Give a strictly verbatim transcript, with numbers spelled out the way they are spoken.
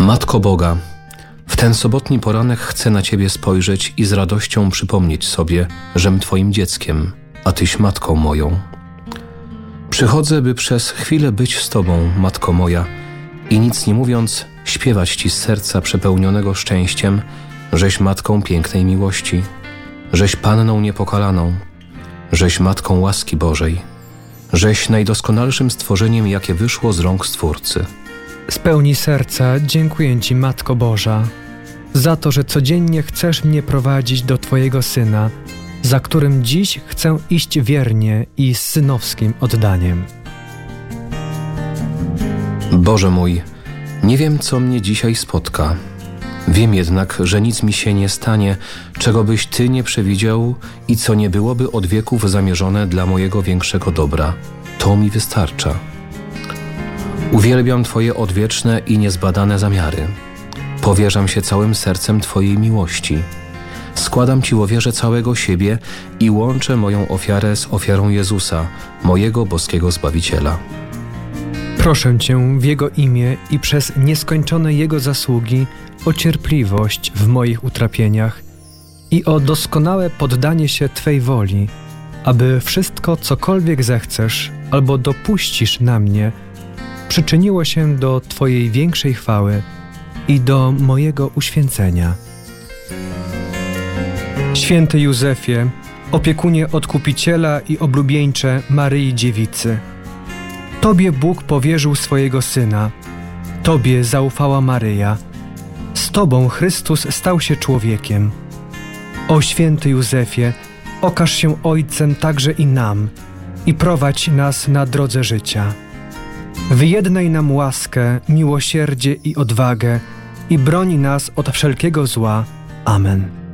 Matko Boga, w ten sobotni poranek chcę na Ciebie spojrzeć i z radością przypomnieć sobie, żem Twoim dzieckiem, a Tyś matką moją. Przychodzę, by przez chwilę być z Tobą, Matko moja, i nic nie mówiąc, śpiewać Ci z serca przepełnionego szczęściem, żeś matką pięknej miłości, żeś Panną niepokalaną, żeś matką łaski Bożej, żeś najdoskonalszym stworzeniem, jakie wyszło z rąk Stwórcy. Z pełni serca dziękuję Ci, Matko Boża, za to, że codziennie chcesz mnie prowadzić do Twojego Syna, za którym dziś chcę iść wiernie i z synowskim oddaniem. Boże mój, nie wiem, co mnie dzisiaj spotka. Wiem jednak, że nic mi się nie stanie, czego byś Ty nie przewidział i co nie byłoby od wieków zamierzone dla mojego większego dobra. To mi wystarcza. Uwielbiam Twoje odwieczne i niezbadane zamiary. Powierzam się całym sercem Twojej miłości. Składam Ci łowierze całego siebie i łączę moją ofiarę z ofiarą Jezusa, mojego boskiego Zbawiciela. Proszę Cię w Jego imię i przez nieskończone Jego zasługi o cierpliwość w moich utrapieniach i o doskonałe poddanie się Twej woli, aby wszystko, cokolwiek zechcesz albo dopuścisz na mnie, przyczyniło się do Twojej większej chwały i do mojego uświęcenia. Święty Józefie, opiekunie Odkupiciela i oblubieńcze Maryi Dziewicy, Tobie Bóg powierzył swojego Syna, Tobie zaufała Maryja, z Tobą Chrystus stał się człowiekiem. O święty Józefie, okaż się Ojcem także i nam i prowadź nas na drodze życia. Wyjednaj nam łaskę, miłosierdzie i odwagę i broń nas od wszelkiego zła. Amen.